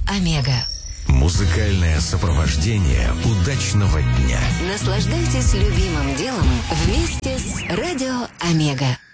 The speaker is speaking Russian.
Омега. Музыкальное сопровождение удачного дня. Наслаждайтесь любимым делом вместе с Радио Омега.